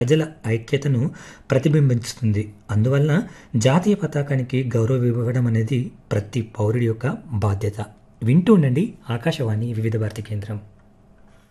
ప్రజల ఐక్యతను ప్రతిబింబిస్తుంది. అందువలన జాతీయ పతాకానికి గౌరవం ఇవ్వడం అనేది ప్రతి పౌరుడి యొక్క బాధ్యత. వింటూ ఉండండి ఆకాశవాణి వివిధ భారతి కేంద్రం.